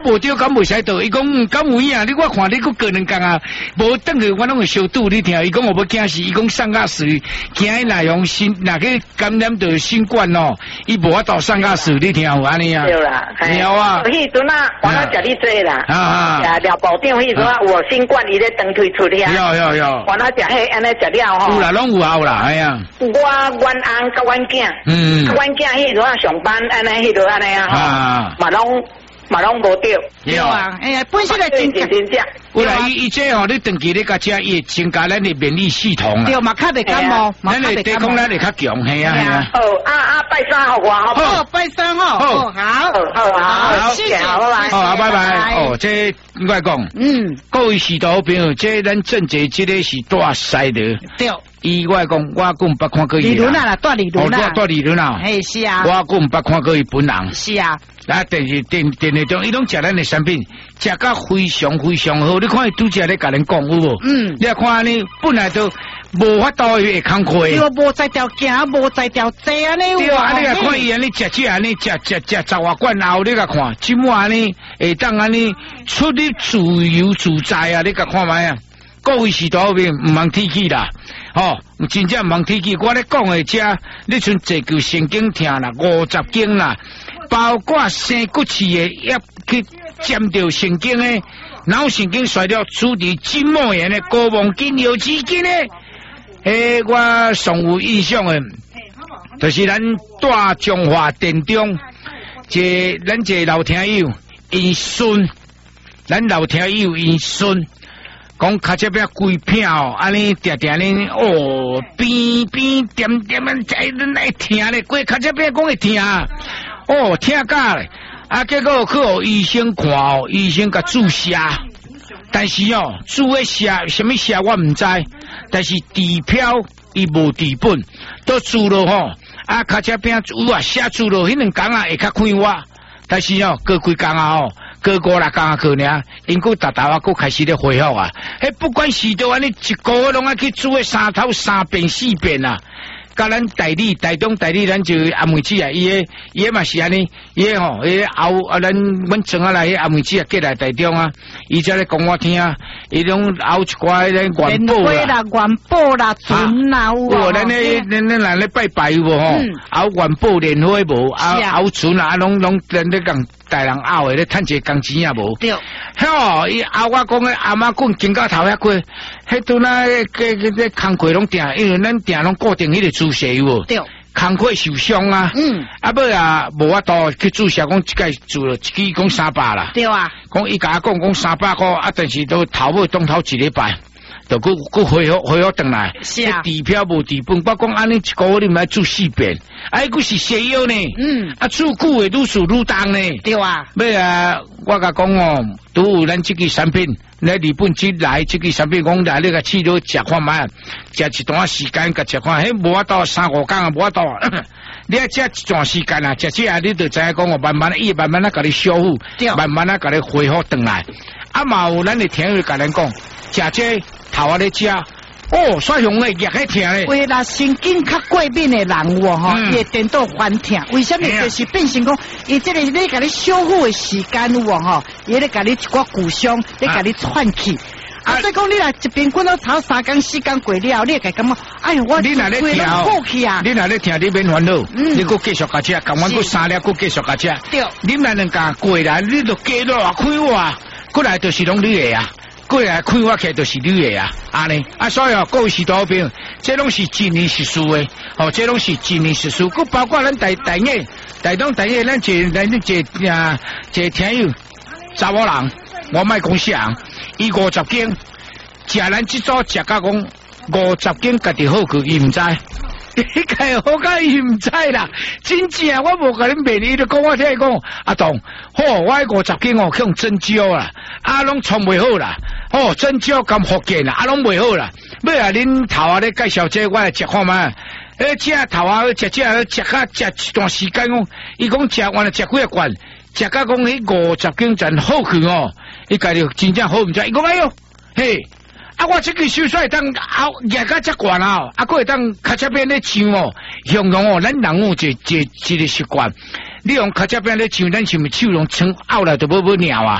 无对，敢袂使倒。伊讲敢有影，你我看你个两工啊，无等去我拢会小肚你听。伊讲我要惊死，伊讲上架死，惊伊内容若去感染到新冠哦，伊无法度上架死，你听有安尼啊？ 对啦， 有啊。 迄阵啊，我那食你做啦。啊，廖部长迄阵啊，有新冠伊咧长推出遐。有。我那食迄安尼食了吼。有啦，拢有效啦，哎呀。 我阮翁甲阮囝，阮囝迄阵啊上班安尼迄阵安尼啊吼，嘛拢无对。 有啊，哎呀，本身就真正。 有啦，伊这吼，你长期咧甲食，伊会增加咱的免疫系统啊。 对嘛，较袂感冒， 咱的抵抗力会较强，系啊。 拜三好我好不好？ 拜三哦。好，谢谢， 好，拜拜。哦，这我讲，各位许多朋友，这咱正节这个是大赛的。 对。 伊我讲，我讲不看过伊。 理论啊，大理论啊。 大理论啊。 哎，是啊。 我讲不看过伊本人。 是啊。 啊，电视中，伊拢食咱的产品，食甲非常非常好。你看伊拄则咧甲咱讲有无？你看安尼，本来都无法度会工课。 对，无在条行，无在条坐安尼。 对啊，你来看伊安尼食这安尼食十外罐后，你甲看，即满安尼会当安尼出入自由自在啊！你甲看卖啊！各位是多边唔通提起啦，真正唔通提起。我咧讲的遮，你像坐旧神经痛啦，50斤啦，包括生骨刺的，也去占到神经的，脑神经衰弱，处理筋膜炎的，高锰筋、腰肌筋的。我上有印象的，就是咱大中华电中，咱这老听友因孙，咱老听友因孙。讲卡这边规片哦，安尼定定呢边点在恁会听咧，过卡这边讲会听，听假咧，结果去互医生看哦，医生甲注射，但是注的射什么射我唔知，但是治标伊无治本，都注了卡这边有写注了，迄两工会较快活，但是过几工过5、6工去呢，因佫达佫开始咧恢复啊！不管是到安尼一个月拢去做个3头3遍4遍啊！甲咱台中代理，咱就安慰子啊，伊个嘛是安尼，伊个后咱阮庄下来迄安慰子啊，过来台中啊，伊才咧讲我听，伊拢后一寡咧元宝啦，存啦有咱咧拜有无后元宝莲花无，后存啊，拢咱咧讲。大人拗的咧，趁一个工钱也无。对，伊拗我讲个阿妈棍经到头遐过，迄阵啊，个工课拢定，因为咱定拢固定迄个姿势有无？对，工课受伤啊。尾啊无法度去注射，讲一届做了，一支讲300啦。对啊，讲伊甲我讲300块，但是都头尾当头1礼拜。就佮恢复转来，是啊，治标无治本。我讲安尼一个月你咪做4遍，佮是西药呢，做久会愈做愈重呢。对啊，我甲讲都有咱这个产品，来日本来这个产品，讲来你个试了食看卖，食一段时间甲食看，无法度3、5工无法度。你要食一段时间啊，食这你就知影讲慢慢甲你修复，慢慢甲你恢复转来。嘛有咱的听友甲咱讲，食这。头啊咧食，煞用诶，热喺疼咧。 为啦，神经较过敏诶人伊会颠倒反疼。为什么？就是变成讲，伊这个咧甲你修复诶时间伊咧甲你一寡骨伤，咧甲你串起。所以讲你若一边滚到头3工4工过了，你会感觉哎呀，我你若咧疼， 你若咧疼，你免烦恼，你佫继续甲食，共阮佫3粒，佫继续甲食。对，你若两工过来，你就加落开活，过来就是拢你诶啊。过来开发起来就是你的啊，安尼所以各位是多兵，这拢是真年实事的，这拢是真年实事，佮包括咱台业，咱这听友查某人，我莫讲啥人，伊50斤，食咱这组食甲讲50斤家己好去，伊唔知。你家好甲伊唔知啦，真正我无甲恁骗，伊就讲我听伊讲，阿东，我50斤去用针灸啦，拢创袂好啦，针灸咁福建啦，拢袂好啦，尾恁头啊咧介绍这我来食看卖，这头啊食一段时间伊讲食完了食几罐，食甲讲迄50斤真好去伊家己真正好唔知，伊讲哎哟，嘿。我这个手术会当热甲遮悬佫会当较这边咧唱形容咱人有一个习惯， 你用卡车边咧唱，咱是咪手拢撑拗来都无鸟啊？